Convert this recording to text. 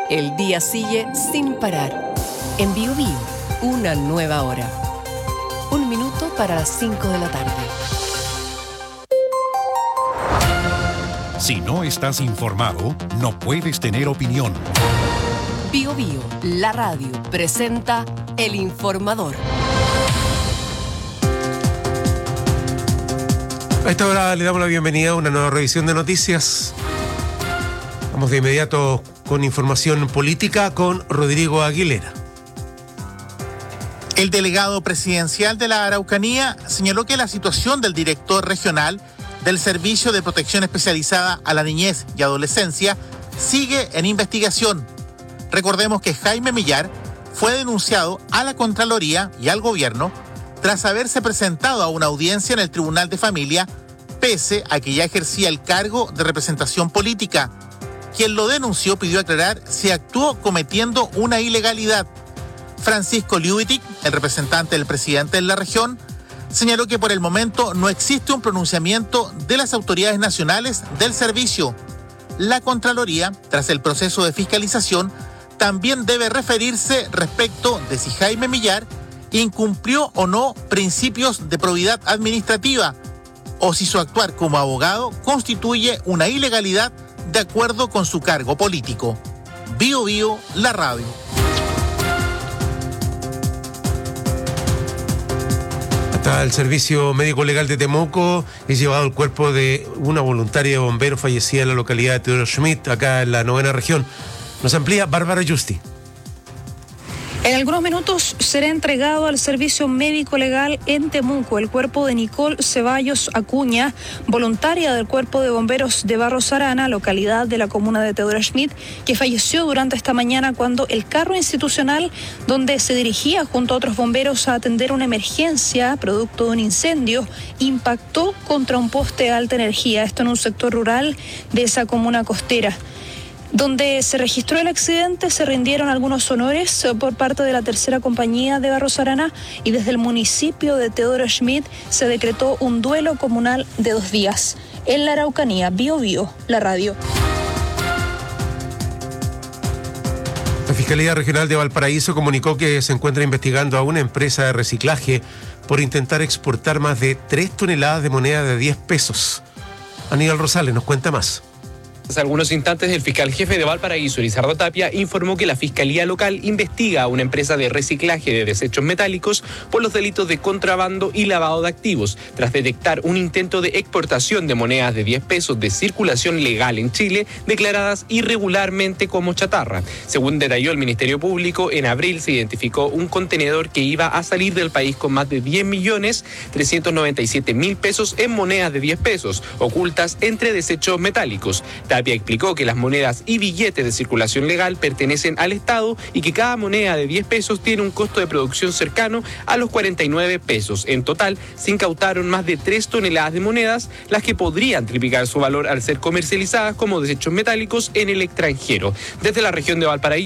el día sigue sin parar. En Biobío, una nueva hora. 1 minuto para las 5 de la tarde. Si no estás informado, no puedes tener opinión. Biobío, la radio, presenta El Informador. A esta hora le damos la bienvenida a una nueva revisión de noticias. Vamos de inmediato con información política con Rodrigo Aguilera. El delegado presidencial de la Araucanía señaló que la situación del director regional del Servicio de Protección Especializada a la Niñez y Adolescencia sigue en investigación. Recordemos que Jaime Millar fue denunciado a la Contraloría y al gobierno tras haberse presentado a una audiencia en el Tribunal de Familia, pese a que ya ejercía el cargo de representación política. Quien lo denunció pidió aclarar si actuó cometiendo una ilegalidad. Francisco Liubitic, el representante del presidente en la región, señaló que por el momento no existe un pronunciamiento de las autoridades nacionales del servicio. La Contraloría, tras el proceso de fiscalización, también debe referirse respecto de si Jaime Millar incumplió o no principios de probidad administrativa o si su actuar como abogado constituye una ilegalidad de acuerdo con su cargo político. Biobío, la radio. Hasta el Servicio Médico Legal de Temuco es llevado el cuerpo de una voluntaria de bomberos fallecida en la localidad de Teodoro Schmidt, acá en la 9ª región. Nos amplía Bárbara Justi. En algunos minutos será entregado al Servicio Médico Legal en Temuco el cuerpo de Nicole Ceballos Acuña, voluntaria del Cuerpo de Bomberos de Barros Arana, localidad de la comuna de Teodoro Schmidt, que falleció durante esta mañana cuando el carro institucional donde se dirigía junto a otros bomberos a atender una emergencia producto de un incendio impactó contra un poste de alta energía, esto en un sector rural de esa comuna costera. Donde se registró el accidente se rindieron algunos honores por parte de la tercera compañía de Barros Arana y desde el municipio de Teodoro Schmidt se decretó un duelo comunal de 2 días. En la Araucanía, Biobío, la radio. La Fiscalía Regional de Valparaíso comunicó que se encuentra investigando a una empresa de reciclaje por intentar exportar más de 3 toneladas de moneda de 10 pesos. Aníbal Rosales nos cuenta más. Hace algunos instantes, el fiscal jefe de Valparaíso, Lizardo Tapia, informó que la Fiscalía Local investiga a una empresa de reciclaje de desechos metálicos por los delitos de contrabando y lavado de activos, tras detectar un intento de exportación de monedas de 10 pesos de circulación legal en Chile, declaradas irregularmente como chatarra. Según detalló el Ministerio Público, en abril se identificó un contenedor que iba a salir del país con más de 10.397.000 pesos en monedas de 10 pesos, ocultas entre desechos metálicos. Tapia explicó que las monedas y billetes de circulación legal pertenecen al Estado y que cada moneda de 10 pesos tiene un costo de producción cercano a los 49 pesos. En total, se incautaron más de 3 toneladas de monedas, las que podrían triplicar su valor al ser comercializadas como desechos metálicos en el extranjero. Desde la región de Valparaíso,